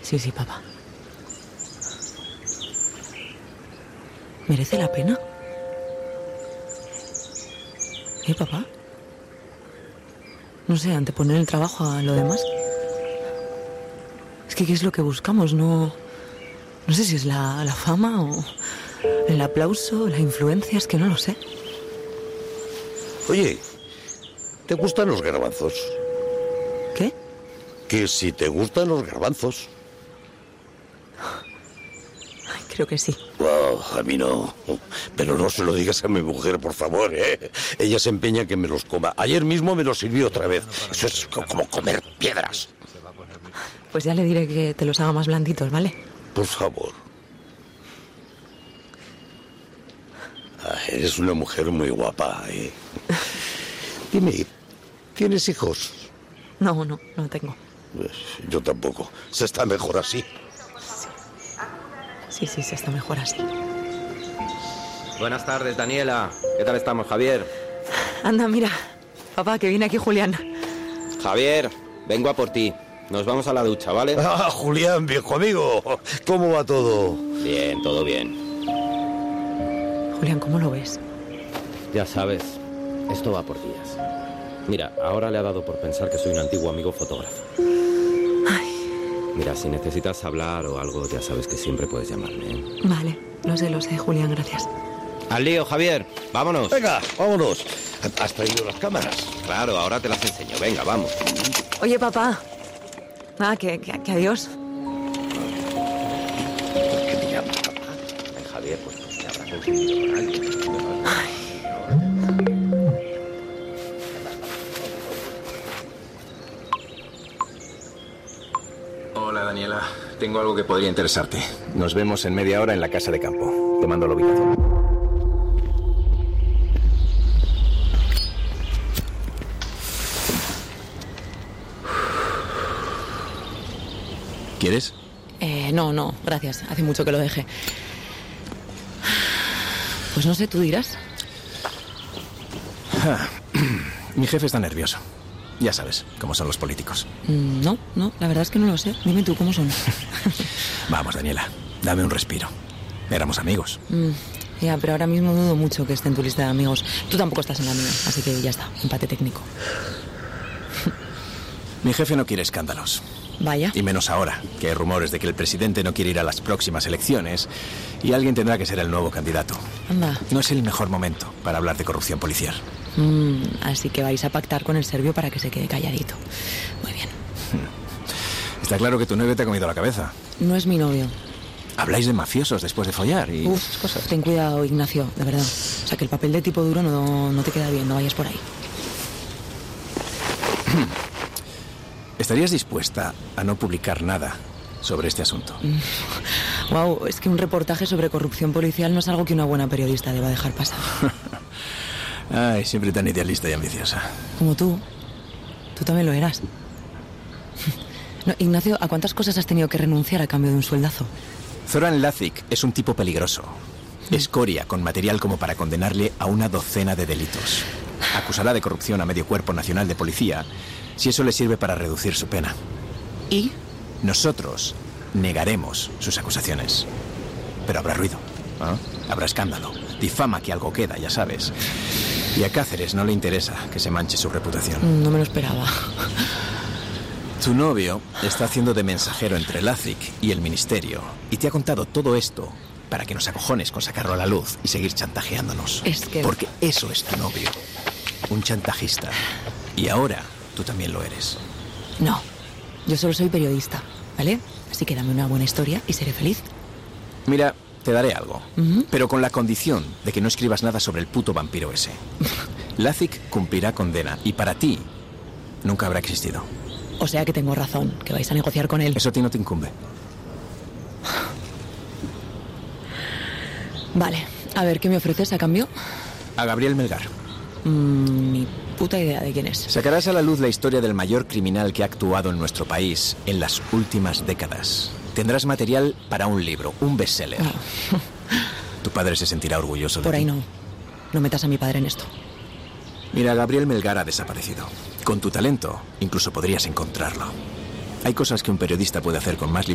Sí, papá. ¿Merece la pena? Papá? No sé, anteponer el trabajo a lo demás. Es que ¿qué es lo que buscamos? No sé si es la fama o el aplauso, la influencia, es que no lo sé. Oye, ¿te gustan los garbanzos? ¿Qué? Que si te gustan los garbanzos. Ay, creo que sí. Wow, a mí no. Pero no se lo digas a mi mujer, por favor, ¿eh? Ella se empeña en que me los coma. Ayer mismo me los sirvió otra vez. Eso es como comer piedras. Pues ya le diré que te los haga más blanditos, ¿vale? Por favor. Eres una mujer muy guapa, ¿eh? Dime, ¿tienes hijos? No tengo. Yo tampoco. Se está mejor así. Sí, se está mejor así. Buenas tardes, Daniela. ¿Qué tal estamos, Javier? Anda, mira. Papá, que viene aquí Julián. Javier, vengo a por ti. Nos vamos a la ducha, ¿vale? Ah, Julián, viejo amigo. ¿Cómo va todo? Bien, todo bien. Julián, ¿cómo lo ves? Ya sabes, esto va por días. Mira, ahora le ha dado por pensar que soy un antiguo amigo fotógrafo. Ay. Mira, si necesitas hablar o algo, ya sabes que siempre puedes llamarme, ¿eh? Vale, lo sé, Julián, gracias. Al lío, Javier. Vámonos. Venga, vámonos. ¿Has traído las cámaras? Claro, ahora te las enseño. Venga, vamos. Oye, papá. Nada, que adiós. ¿Por qué me llamas, papá? Ay, Javier, pues te habrá confundido con alguien. Hola, Daniela. Tengo algo que podría interesarte. Nos vemos en media hora en la casa de campo. Te mando la ubicación. ¿Quieres? No, gracias. Hace mucho que lo dejé. Pues no sé, tú dirás. Mi jefe está nervioso. Ya sabes cómo son los políticos. No, la verdad es que no lo sé. Dime tú, ¿cómo son? Vamos, Daniela, dame un respiro. Éramos amigos. Ya, pero ahora mismo dudo mucho que esté en tu lista de amigos. Tú tampoco estás en la mía, así que ya está, empate técnico. Mi jefe no quiere escándalos. Vaya. Y menos ahora, que hay rumores de que el presidente no quiere ir a las próximas elecciones y alguien tendrá que ser el nuevo candidato. Anda. No es el mejor momento para hablar de corrupción policial. Así que vais a pactar con el serbio para que se quede calladito. Muy bien. Está claro que tu novio te ha comido la cabeza. No es mi novio. Habláis de mafiosos después de follar y esas cosas. Ten cuidado, Ignacio, de verdad. O sea, que el papel de tipo duro no te queda bien, no vayas por ahí. ¿Estarías dispuesta a no publicar nada sobre este asunto? Wow, es que un reportaje sobre corrupción policial no es algo que una buena periodista deba dejar pasar. Ay, siempre tan idealista y ambiciosa. Como tú. Tú también lo eras. No, Ignacio, ¿a cuántas cosas has tenido que renunciar a cambio de un sueldazo? Zoran Lazic es un tipo peligroso. Escoria con material como para condenarle a una docena de delitos. Acusará de corrupción a medio cuerpo nacional de policía si eso le sirve para reducir su pena. ¿Y? Nosotros negaremos sus acusaciones. Pero habrá ruido, ¿ah? Habrá escándalo, difama que algo queda, ya sabes. Y a Cáceres no le interesa que se manche su reputación. No me lo esperaba. Tu novio está haciendo de mensajero entre Lazic y el ministerio y te ha contado todo esto para que nos acojones con sacarlo a la luz y seguir chantajeándonos. Es que... Porque eso es tu novio, un chantajista. Y ahora tú también lo eres. No, yo solo soy periodista, ¿vale? Así que dame una buena historia y seré feliz. Mira, te daré algo, pero con la condición de que no escribas nada sobre el puto vampiro ese. Lazic cumplirá condena y para ti nunca habrá existido. O sea que tengo razón, que vais a negociar con él. Eso a ti no te incumbe. Vale, a ver, ¿qué me ofreces a cambio? A Gabriel Melgar. Ni puta idea de quién es. Sacarás a la luz la historia del mayor criminal que ha actuado en nuestro país en las últimas décadas. Tendrás material para un libro, un bestseller. Tu padre se sentirá orgulloso de ti. Por ahí no. No metas a mi padre en esto. Mira, Gabriel Melgar ha desaparecido. Con tu talento, incluso podrías encontrarlo. Hay cosas que un periodista puede hacer con más libertad